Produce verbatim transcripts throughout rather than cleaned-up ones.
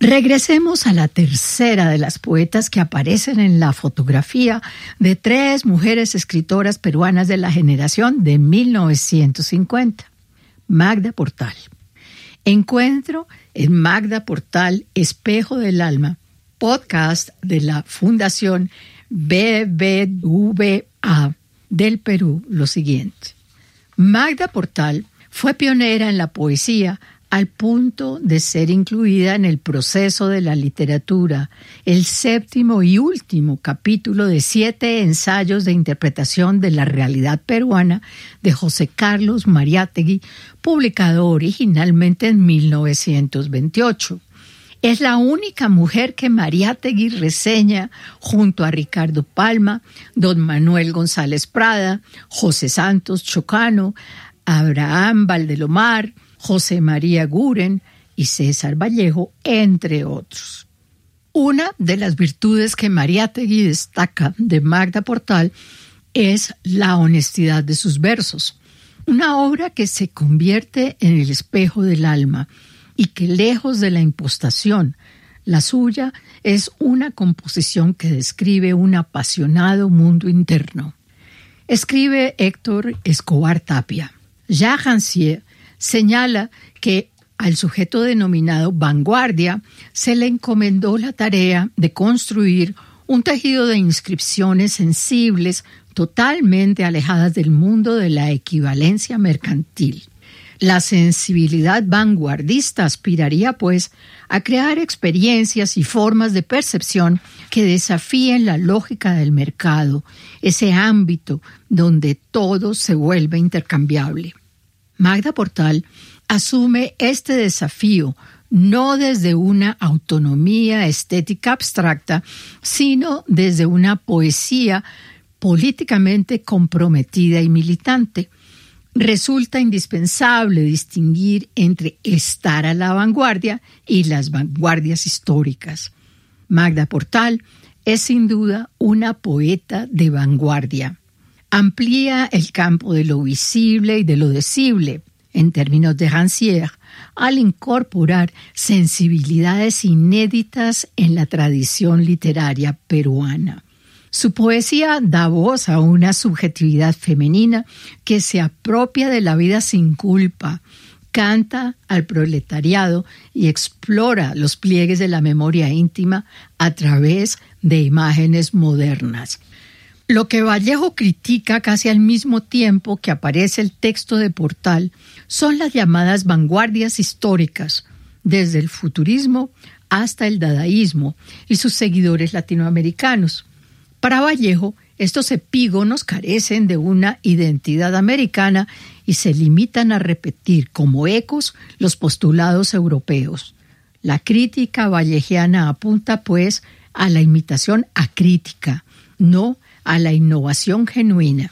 Regresemos a la tercera de las poetas que aparecen en la fotografía de tres mujeres escritoras peruanas de la generación de mil novecientos cincuenta. Magda Portal. Encuentro en Magda Portal, Espejo del Alma, podcast de la Fundación B B V A del Perú, lo siguiente. Magda Portal fue pionera en la poesía al punto de ser incluida en el proceso de la literatura, el séptimo y último capítulo de siete ensayos de interpretación de la realidad peruana de José Carlos Mariátegui, publicado originalmente en mil novecientos veintiocho. Es la única mujer que Mariátegui reseña junto a Ricardo Palma, don Manuel González Prada, José Santos Chocano, Abraham Valdelomar, José María Guren y César Vallejo, entre otros. Una de las virtudes que Mariátegui destaca de Magda Portal es la honestidad de sus versos, una obra que se convierte en el espejo del alma y que, lejos de la impostación, la suya es una composición que describe un apasionado mundo interno. Escribe Héctor Escobar Tapia. Jacques Rancière señala que al sujeto denominado vanguardia se le encomendó la tarea de construir un tejido de inscripciones sensibles totalmente alejadas del mundo de la equivalencia mercantil. La sensibilidad vanguardista aspiraría, pues, a crear experiencias y formas de percepción que desafíen la lógica del mercado, ese ámbito donde todo se vuelve intercambiable. Magda Portal asume este desafío no desde una autonomía estética abstracta, sino desde una poesía políticamente comprometida y militante. Resulta indispensable distinguir entre estar a la vanguardia y las vanguardias históricas. Magda Portal es sin duda una poeta de vanguardia. Amplía el campo de lo visible y de lo decible, en términos de Rancière, al incorporar sensibilidades inéditas en la tradición literaria peruana. Su poesía da voz a una subjetividad femenina que se apropia de la vida sin culpa, canta al proletariado y explora los pliegues de la memoria íntima a través de imágenes modernas. Lo que Vallejo critica casi al mismo tiempo que aparece el texto de Portal son las llamadas vanguardias históricas, desde el futurismo hasta el dadaísmo y sus seguidores latinoamericanos. Para Vallejo, estos epígonos carecen de una identidad americana y se limitan a repetir como ecos los postulados europeos. La crítica vallejiana apunta, pues, a la imitación acrítica, no a la innovación genuina.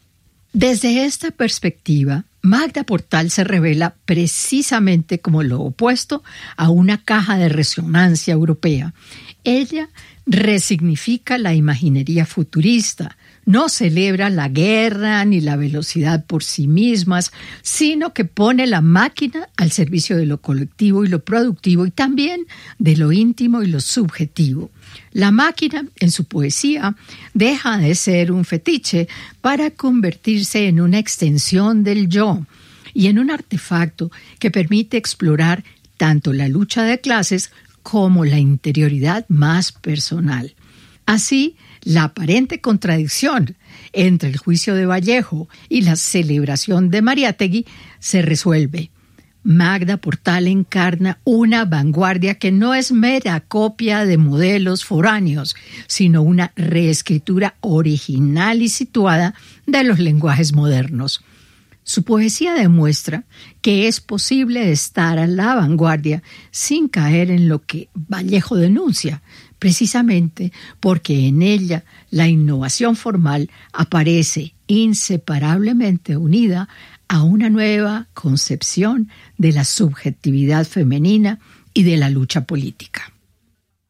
Desde esta perspectiva, Magda Portal se revela precisamente como lo opuesto a una caja de resonancia europea. Ella resignifica la imaginería futurista, no celebra la guerra ni la velocidad por sí mismas, sino que pone la máquina al servicio de lo colectivo y lo productivo y también de lo íntimo y lo subjetivo. La máquina, en su poesía, deja de ser un fetiche para convertirse en una extensión del yo y en un artefacto que permite explorar tanto la lucha de clases como la interioridad más personal. Así, la aparente contradicción entre el juicio de Vallejo y la celebración de Mariátegui se resuelve. Magda Portal encarna una vanguardia que no es mera copia de modelos foráneos, sino una reescritura original y situada de los lenguajes modernos. Su poesía demuestra que es posible estar a la vanguardia sin caer en lo que Vallejo denuncia, precisamente porque en ella la innovación formal aparece inseparablemente unida a una nueva concepción de la subjetividad femenina y de la lucha política.